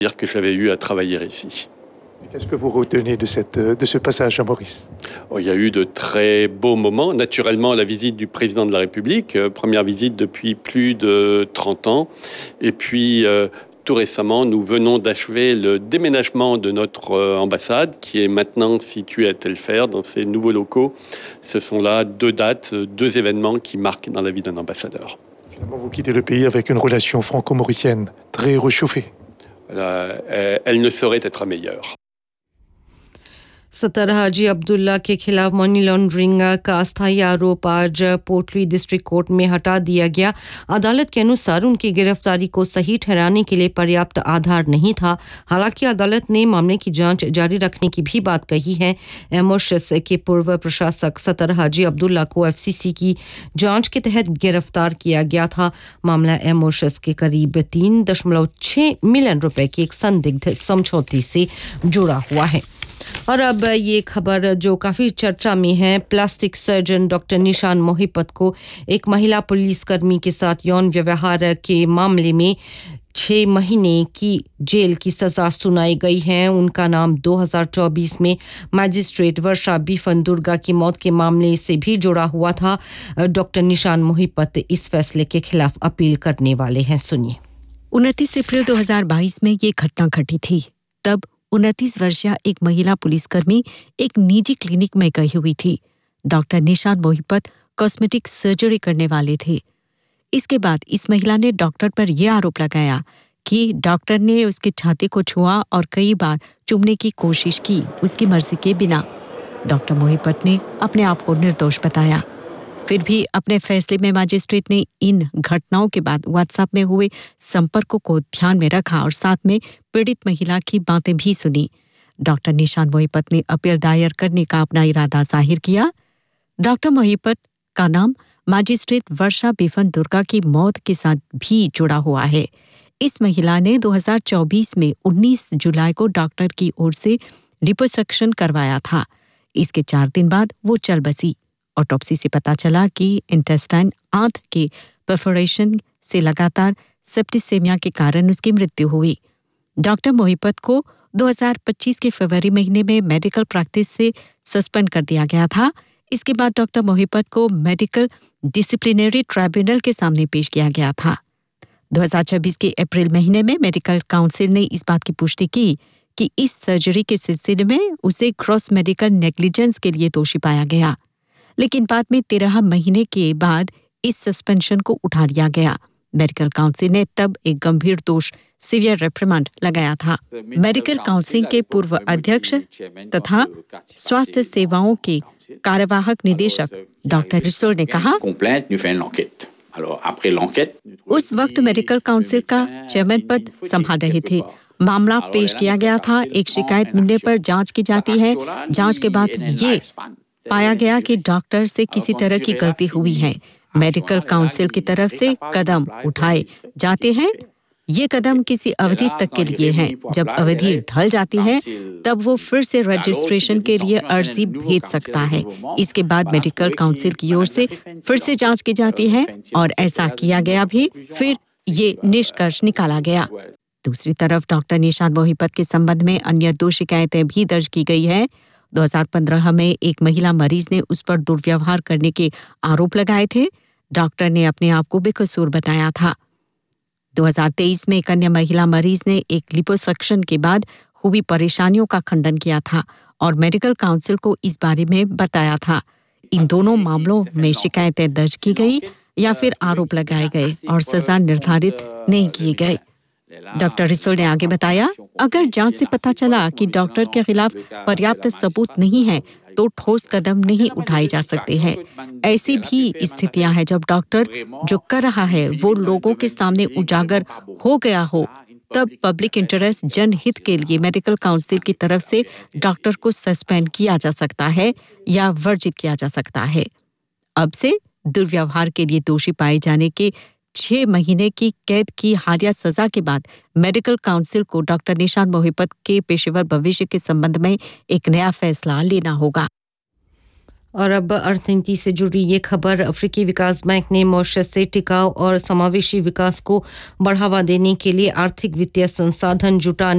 dire que j'avais eu à travailler ici. Qu'est-ce que vous retenez de ce passage à Maurice? Il y a eu de très beaux moments. Naturellement, la visite du président de la République, première visite depuis plus de 30 ans. Et puis, tout récemment, nous venons d'achever le déménagement de notre ambassade, qui est maintenant située à Telfer, dans ces nouveaux locaux. Ce sont là 2 dates, 2 événements qui marquent dans la vie d'un ambassadeur. Finalement, vous quittez le pays avec une relation franco-mauricienne très réchauffée. Elle ne saurait être meilleure. सतर हाजी अब्दुल्ला के खिलाफ money laundering का अस्थायी आरोप आज पोर्टली district court में हटा दिया गया। अदालत के अनुसार उनकी गिरफ्तारी को सही ठहराने के लिए पर्याप्त आधार नहीं था। हालांकि अदालत ने मामले की जांच जारी रखने की भी बात कही है। एमओएस के पूर्व प्रशासक सतर हाजी अब्दुल्ला को एफसीसी की जांच के तहत गिरफ्तार किया गया था। मामला एमओएस के करीब 3.6 मिलियन रुपए के एक संदिग्ध समझौते से जुड़ा हुआ है। और अब ये खबर जो काफ़ी चर्चा में है, प्लास्टिक सर्जन डॉक्टर निशान मोहिपत को एक महिला पुलिसकर्मी के साथ यौन व्यवहार के मामले में 6 महीने की जेल की सज़ा सुनाई गई है। उनका नाम 2024 में मैजिस्ट्रेट वर्षा बीफन दुर्गा की मौत के मामले से भी जुड़ा हुआ था। डॉक्टर निशान मोहिपत इस फैसले के खिलाफ अपील करने वाले हैं। सुनिए। 29 अप्रैल 2022 में ये घटना घटी थी। तब 29 वर्षीय एक महिला पुलिसकर्मी एक निजी क्लिनिक में गई हुई थी। डॉक्टर निशान मोहिपत कॉस्मेटिक सर्जरी करने वाले थे। इसके बाद इस महिला ने डॉक्टर पर यह आरोप लगाया कि डॉक्टर ने उसकी छाती को छुआ और कई बार चूमने की कोशिश की उसकी मर्जी के बिना। डॉक्टर मोहिपत ने अपने आप को निर्दोष बताया। फिर भी अपने फैसले में मैजिस्ट्रेट ने इन घटनाओं के बाद व्हाट्सएप में हुए संपर्कों को ध्यान में रखा और साथ में पीड़ित महिला की बातें भी सुनी। डॉक्टर निशान मोहिपत ने अपील दायर करने का अपना इरादा जाहिर किया। डॉक्टर मोहिपत का नाम मैजिस्ट्रेट वर्षा बीफन दुर्गा की मौत के साथ भी जुड़ा हुआ है। इस महिला ने 2024 में 19 जुलाई को डॉक्टर की ओर से लिपोसक्शन करवाया था। इसके 4 दिन बाद वो चल बसी। ऑटोप्सी से पता चला कि इंटेस्टाइन आंत के परफोरेशन से लगातार सेप्टिसेमिया के कारण उसकी मृत्यु हुई। डॉक्टर मोहिपत को 2025 के फरवरी महीने में मेडिकल प्रैक्टिस से सस्पेंड कर दिया गया था। इसके बाद डॉक्टर मोहिपत को मेडिकल डिसिप्लिनरी ट्राइब्यूनल के सामने पेश किया गया था। 2026 के अप्रैल महीने में मेडिकल काउंसिल ने इस बात की पुष्टि की कि इस सर्जरी के सिलसिले में उसे ग्रॉस मेडिकल नेग्लिजेंस के लिए दोषी पाया गया। लेकिन बाद में 13 महीने के बाद इस सस्पेंशन को उठा लिया गया। मेडिकल काउंसिल ने तब एक गंभीर दोष सीवियर रिप्रिमांड लगाया था। मेडिकल काउंसिल के पूर्व अध्यक्ष तथा स्वास्थ्य सेवाओं के कार्यवाहक निदेशक डॉक्टर रिसोल ने कहा, उस वक्त मेडिकल काउंसिल का चेयरमैन पद संभाल रहे थे। मामला पेश किया गया था। एक शिकायत मिलने पर जांच की जाती है। जांच के बाद ये पाया गया कि डॉक्टर से किसी तरह की गलती हुई है। मेडिकल काउंसिल की तरफ से कदम उठाए जाते हैं। ये कदम किसी अवधि तक के लिए हैं। जब अवधि ढल जाती है तब वो फिर से रजिस्ट्रेशन के लिए अर्जी भेज सकता है। इसके बाद मेडिकल काउंसिल की ओर से फिर से जांच की जाती है और ऐसा किया गया भी। फिर ये निष्कर्ष निकाला गया। दूसरी तरफ डॉक्टर निशान मोहिपत के संबंध में अन्य 2 शिकायतें भी दर्ज की गई है। 2015 में एक महिला मरीज ने उस पर दुर्व्यवहार करने के आरोप लगाए थे। डॉक्टर ने अपने आप को बेकसूर बताया था। 2023 में एक अन्य महिला मरीज ने एक लिपोसक्शन के बाद हुई परेशानियों का खंडन किया था और मेडिकल काउंसिल को इस बारे में बताया था। इन दोनों मामलों में शिकायतें दर्ज की गई या फिर आरोप लगाए गए और सजा निर्धारित नहीं किए गए। डॉक्टर रिसोल ने आगे बताया, अगर जांच से पता चला कि डॉक्टर के खिलाफ पर्याप्त सबूत नहीं है तो ठोस कदम नहीं उठाए जा सकते हैं। ऐसी भी स्थितियां हैं जब डॉक्टर जो कर रहा है वो लोगों के सामने उजागर हो गया हो, तब पब्लिक इंटरेस्ट जनहित के लिए मेडिकल काउंसिल की तरफ से डॉक्टर को सस्पेंड किया जा सकता है या वर्जित किया जा सकता है। अब से दुर्व्यवहार के लिए दोषी पाए जाने के 6 महीने की कैद की हालिया सजा के बाद मेडिकल काउंसिल को डॉक्टर निशान मोहिपत के पेशेवर भविष्य के संबंध में एक नया फैसला लेना होगा। और अब अर्थनीति से जुड़ी ये खबर, अफ्रीकी विकास बैंक ने मॉरिशस से टिकाऊ और समावेशी विकास को बढ़ावा देने के लिए आर्थिक वित्तीय संसाधन जुटाने